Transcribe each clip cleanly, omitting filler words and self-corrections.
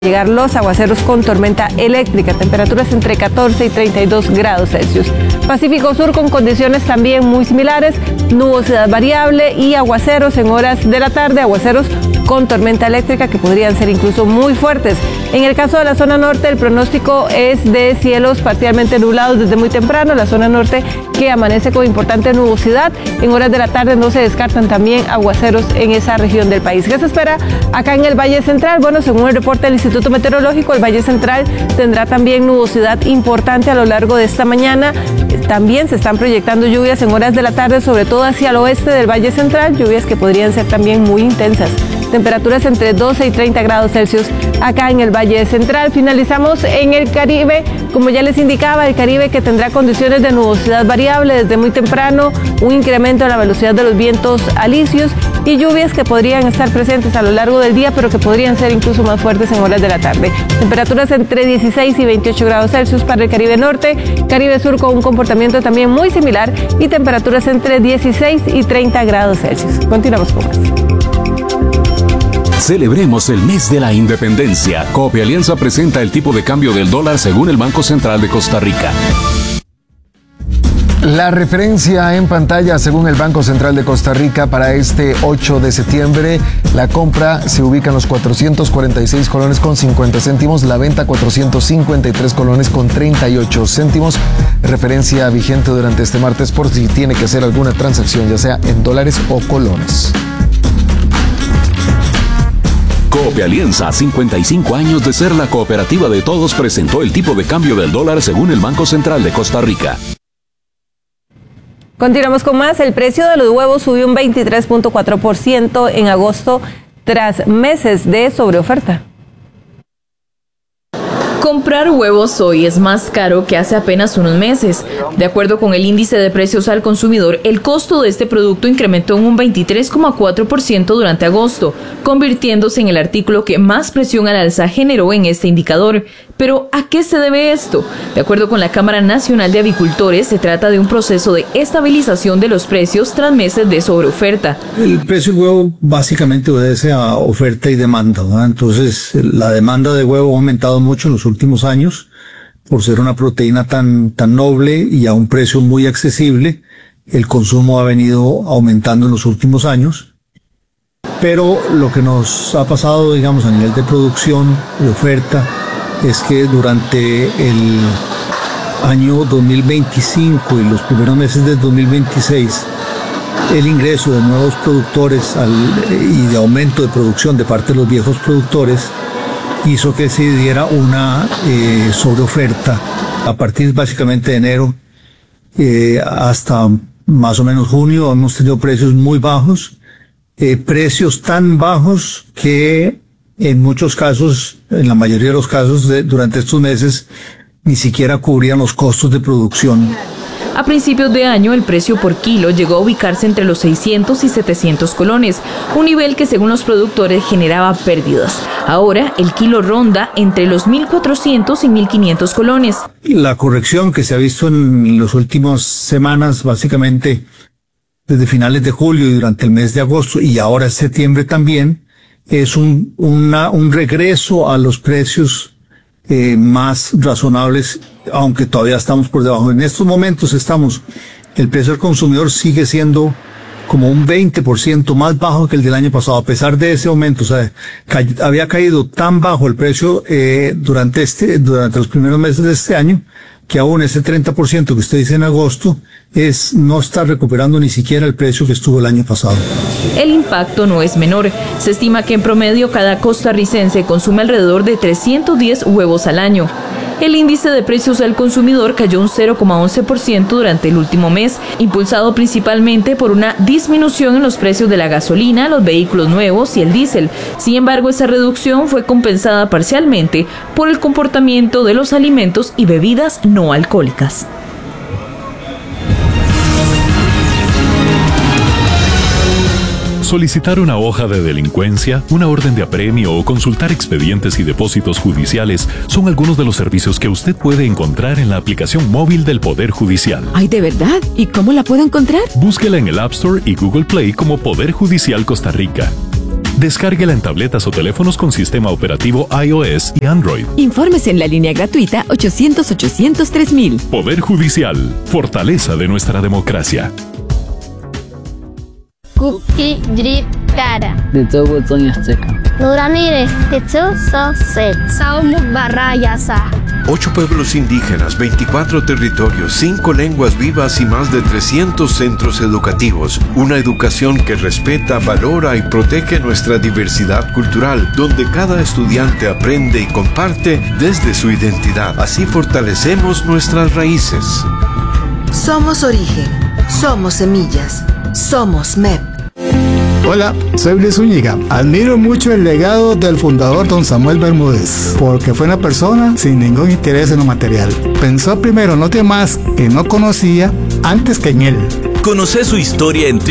llegar los aguaceros con tormenta eléctrica, temperaturas entre 14 y 32 grados Celsius. Pacífico Sur con condiciones también muy similares, nubosidad variable y aguaceros en horas de la tarde, aguaceros con tormenta eléctrica que podrían ser incluso muy fuertes. En el caso de la zona norte, el pronóstico es de cielos parcialmente nublados desde muy temprano, la zona norte que amanece con importante nubosidad. En horas de la tarde no se descartan también aguaceros en esa región del país. ¿Qué se espera acá en el Valle Central? Bueno, según el reporte del Instituto Meteorológico, el Valle Central tendrá también nubosidad importante a lo largo de esta mañana. También se están proyectando lluvias en horas de la tarde, sobre todo hacia el oeste del Valle Central, lluvias que podrían ser también muy intensas. Temperaturas entre 12 y 30 grados Celsius acá en el Valle Central. Finalizamos en el Caribe, como ya les indicaba, el Caribe que tendrá condiciones de nubosidad variable desde muy temprano, un incremento en la velocidad de los vientos alisios y lluvias que podrían estar presentes a lo largo del día, pero que podrían ser incluso más fuertes en horas de la tarde. Temperaturas entre 16 y 28 grados Celsius para el Caribe Norte, Caribe Sur con un comportamiento también muy similar y temperaturas entre 16 y 30 grados Celsius. Continuamos con más. Celebremos el mes de la independencia. Coop Alianza presenta el tipo de cambio del dólar según el Banco Central de Costa Rica. La referencia en pantalla según el Banco Central de Costa Rica para este 8 de septiembre, la compra se ubica en los 446 colones con 50 céntimos, la venta 453 colones con 38 céntimos. Referencia vigente durante este martes por si tiene que hacer alguna transacción, ya sea en dólares o colones. Coop Alianza, 55 años de ser la cooperativa de todos, presentó el tipo de cambio del dólar según el Banco Central de Costa Rica. Continuamos con más. El precio de los huevos subió un 23.4% en agosto tras meses de sobreoferta. Comprar huevos hoy es más caro que hace apenas unos meses. De acuerdo con el índice de precios al consumidor, el costo de este producto incrementó en un 23,4% durante agosto, convirtiéndose en el artículo que más presión al alza generó en este indicador. Pero, ¿a qué se debe esto? De acuerdo con la Cámara Nacional de Avicultores, se trata de un proceso de estabilización de los precios tras meses de sobreoferta. El precio del huevo básicamente obedece a oferta y demanda, ¿verdad? Entonces, la demanda de huevo ha aumentado mucho en los últimos años por ser una proteína tan noble y a un precio muy accesible. El consumo ha venido aumentando en los últimos años. Pero lo que nos ha pasado, digamos, a nivel de producción, de oferta, es que durante el año 2025 y los primeros meses del 2026, el ingreso de nuevos productores y de aumento de producción de parte de los viejos productores hizo que se diera una sobreoferta a partir básicamente de enero hasta más o menos junio. Hemos tenido precios muy bajos, precios tan bajos que en muchos casos, en la mayoría de los casos durante estos meses, ni siquiera cubrían los costos de producción. A principios de año, el precio por kilo llegó a ubicarse entre los 600 y 700 colones, un nivel que según los productores generaba pérdidas. Ahora, el kilo ronda entre los 1.400 y 1.500 colones. La corrección que se ha visto en las últimas semanas, básicamente desde finales de julio y durante el mes de agosto y ahora septiembre también, es un regreso a los precios más razonables, aunque todavía estamos por debajo. En estos momentos el precio al consumidor sigue siendo como un 20% más bajo que el del año pasado, a pesar de ese aumento. O sea, había caído tan bajo el precio durante los primeros meses de este año, que aún ese 30% que usted dice en agosto no está recuperando ni siquiera el precio que estuvo el año pasado. El impacto no es menor. Se estima que en promedio cada costarricense consume alrededor de 310 huevos al año. El índice de precios al consumidor cayó un 0,11% durante el último mes, impulsado principalmente por una disminución en los precios de la gasolina, los vehículos nuevos y el diésel. Sin embargo, esa reducción fue compensada parcialmente por el comportamiento de los alimentos y bebidas no alcohólicas. Solicitar una hoja de delincuencia, una orden de apremio o consultar expedientes y depósitos judiciales son algunos de los servicios que usted puede encontrar en la aplicación móvil del Poder Judicial. ¡Ay, de verdad! ¿Y cómo la puedo encontrar? Búsquela en el App Store y Google Play como Poder Judicial Costa Rica. Descárguela en tabletas o teléfonos con sistema operativo iOS y Android. Informes en la línea gratuita 800-800-3000. Poder Judicial, fortaleza de nuestra democracia. Kuki drip kara. De todo Toño Azteca. Nuranire, de so se. Saumuk barrayasa. 8 pueblos indígenas, 24 territorios, 5 lenguas vivas y más de 300 centros educativos. Una educación que respeta, valora y protege nuestra diversidad cultural, donde cada estudiante aprende y comparte desde su identidad. Así fortalecemos nuestras raíces. Somos origen, somos semillas, somos MEP. Hola, soy Luis Zúñiga. Admiro mucho el legado del fundador don Samuel Bermúdez, porque fue una persona sin ningún interés en lo material. Pensó primero en los demás que no conocía antes que en él. Conoce su historia en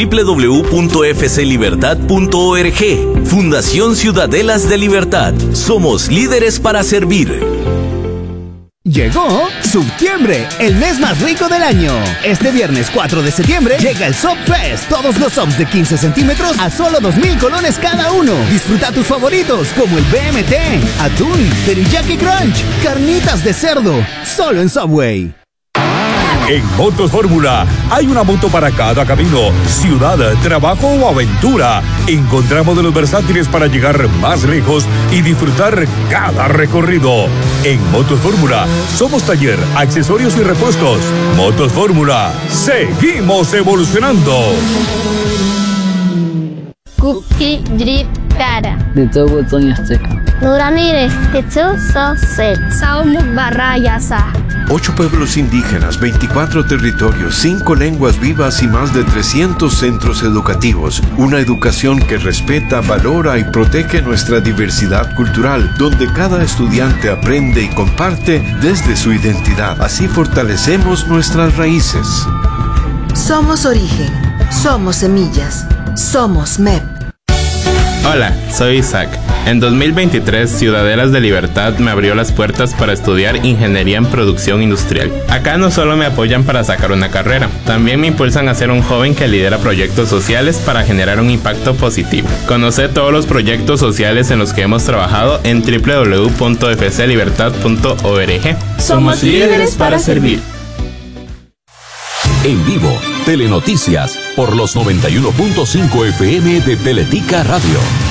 www.fclibertad.org. Fundación Ciudadelas de Libertad. Somos líderes para servir. Llegó Septiembre, el mes más rico del año. Este viernes 4 de septiembre llega el Sub Fest. Todos los subs de 15 centímetros a solo 2,000 colones cada uno. Disfruta tus favoritos como el BMT, atún, teriyaki crunch, carnitas de cerdo. Solo en Subway. En Motos Fórmula hay una moto para cada camino, ciudad, trabajo o aventura. Encontramos de los versátiles para llegar más lejos y disfrutar cada recorrido. En Motos Fórmula somos taller, accesorios y repuestos. Motos Fórmula, seguimos evolucionando. Kuki drip kara. De todo Toño Azteca. Nuranire, de so se. Saumuk barrayasa. 8 pueblos indígenas, 24 territorios, 5 lenguas vivas y más de 300 centros educativos. Una educación que respeta, valora y protege nuestra diversidad cultural, donde cada estudiante aprende y comparte desde su identidad. Así fortalecemos nuestras raíces. Somos origen, somos semillas, somos MEP. Hola, soy Isaac. En 2023, Ciudadelas de Libertad me abrió las puertas para estudiar Ingeniería en Producción Industrial. Acá no solo me apoyan para sacar una carrera, también me impulsan a ser un joven que lidera proyectos sociales para generar un impacto positivo. Conoce todos los proyectos sociales en los que hemos trabajado en www.fclibertad.org. Somos líderes para servir. En vivo, Telenoticias, por los 91.5 FM de Teletica Radio.